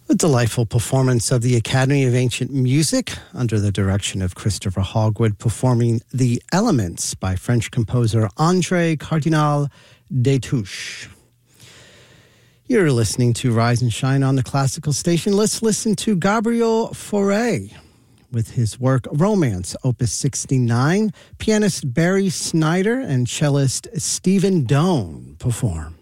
A delightful performance of the Academy of Ancient Music under the direction of Christopher Hogwood, performing The Elements by French composer André Cardinal Destouches. You're listening to Rise and Shine on the Classical Station. Let's listen to Gabriel Fauré with his work Romance, Opus 69. Pianist Barry Snyder and cellist Stephen Doan perform.